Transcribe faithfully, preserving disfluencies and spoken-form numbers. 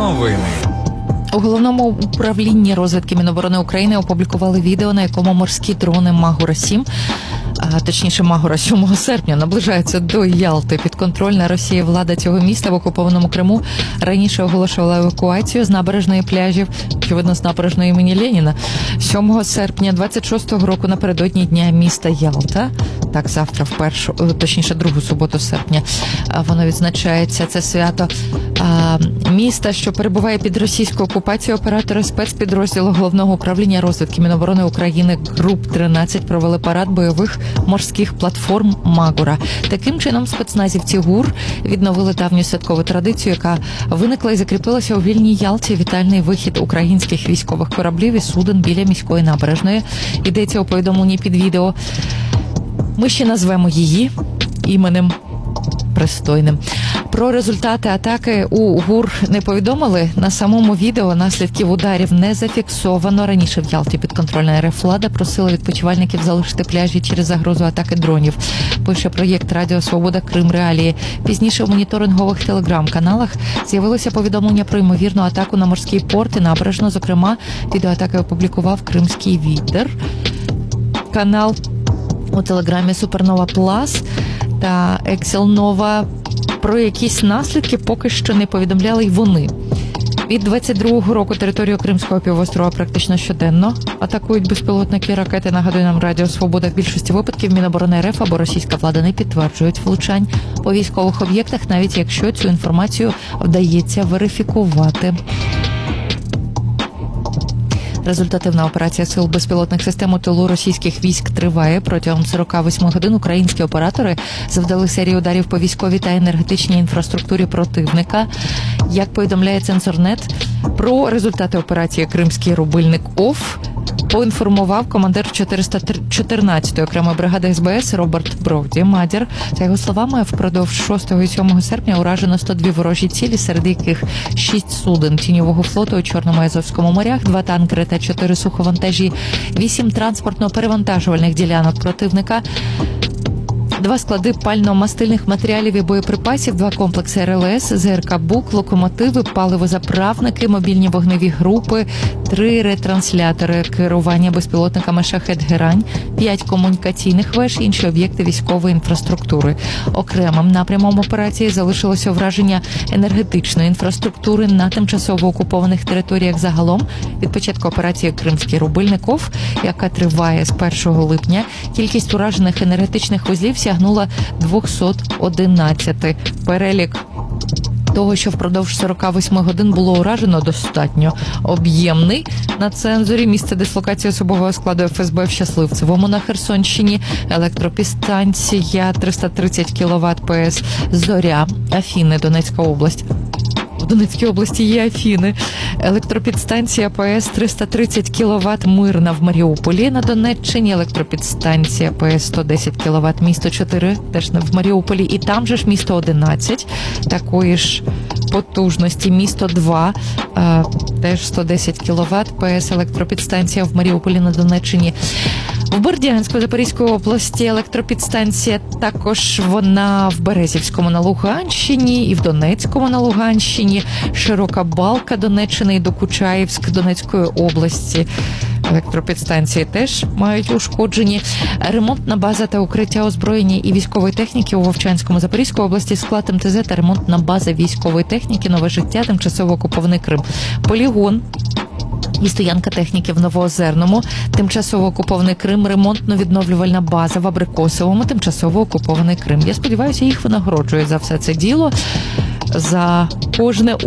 Новини. У Головному управлінні розвідки Міноборони України опублікували відео, на якому морські дрони Магура-сім, а точніше Магура сьомого серпня, наближаються до Ялти. Підконтрольна Росії влада цього міста в окупованому Криму раніше оголошувала евакуацію з набережної пляжів, очевидно, з набережної імені Леніна. сьомого серпня двадцять шостого року, напередодні дня міста Ялта, так завтра в першу, точніше другу суботу серпня, воно відзначається, це свято а, міста, що перебуває під російською окупацією. Оператори спецпідрозділу Головного управління розвідки Міноборони України груп тринадцять провели парад бойових морських платформ Магура. Таким чином, спецназівці ГУР відновили давню святкову традицію, яка виникла і закріпилася у вільній Ялті. Вітальний вихід українських військових кораблів і суден біля міської набережної. Йдеться у повідомленні під відео. Ми ще назвемо її іменем пристойним. Про результати атаки у ГУР не повідомили. На самому відео наслідків ударів не зафіксовано. Раніше в Ялті підконтрольна РФ влада просила відпочивальників залишити пляжі через загрозу атаки дронів. Пише проєкт Радіо Свобода Крим Реалії. Пізніше у моніторингових телеграм-каналах з'явилося повідомлення про ймовірну атаку на морський порт і набережну. Зокрема, відео атаки опублікував Кримський вітер. Канал у телеграмі Супернова Плас та Екселнова. Про якісь наслідки поки що не повідомляли й вони. Від двадцять другого року територію Кримського півострова практично щоденно атакують безпілотники і ракети. Нагадує нам Радіо Свобода. В більшості випадків Міноборони РФ або російська влада не підтверджують влучань по військових об'єктах, навіть якщо цю інформацію вдається верифікувати. Результативна операція сил безпілотних систем у тилу російських військ триває. Протягом сорок вісім годин українські оператори завдали серію ударів по військовій та енергетичній інфраструктурі противника. Як повідомляє Цензорнет, про результати операції «Кримський рубильник ОФ» поінформував командир чотириста чотирнадцятої окремої бригади СБС Роберт Броуді Мадір. За його словами, впродовж шостого і сьомого серпня уражено сто дві ворожі цілі, серед яких шість суден тіньового флоту у Чорному і Азовському морях, два танкери та чотири суховантажі, вісім транспортно-перевантажувальних ділянок противника, два склади пально-мастильних матеріалів і боєприпасів, два комплекси РЛС, ЗРК «Бук», локомотиви, паливозаправники, мобільні вогневі групи, три ретранслятори керування безпілотниками «Шахед-Герань», п'ять комунікаційних веж, інші об'єкти військової інфраструктури. Окремим напрямом операції залишилося враження енергетичної інфраструктури на тимчасово окупованих територіях загалом. Від початку операції «Кримський рубильник ОФ», яка триває з першого липня, кількість уражених енергетичних вузлів сягнула двісті одинадцять. Перелік того, що впродовж сорок вісім годин було уражено, достатньо об'ємний. На цензурі місце дислокації особового складу ФСБ в Щасливцевому на Херсонщині, електропідстанція триста тридцять кіловат ПС «Зоря», Афіни, Донецька область. В Донецькій області є Афіни. Електропідстанція ПС триста тридцять кіловат Мирна в Маріуполі на Донеччині. Електропідстанція ПС сто десять кіловат місто чотири, теж в Маріуполі. І там же ж місто одинадцять, такої ж потужності. Місто два, теж сто десять кіловат ПС електропідстанція в Маріуполі на Донеччині. В Бердянську, Запорізької області електропідстанція, також вона в Березівському на Луганщині і в Донецькому на Луганщині, Широка Балка Донеччини і Докучаївськ Донецької області. Електропідстанції теж мають ушкоджені. Ремонтна база та укриття озброєння і військової техніки у Вовчанському, Запорізької області, склад МТЗ та ремонтна база військової техніки, Нове Життя, тимчасово окупований Крим. Полігон і стоянка техніки в Новоозерному, тимчасово окупований Крим, ремонтно-відновлювальна база в Абрикосовому, тимчасово окупований Крим. Я сподіваюся, їх винагороджують за все це діло, за кожне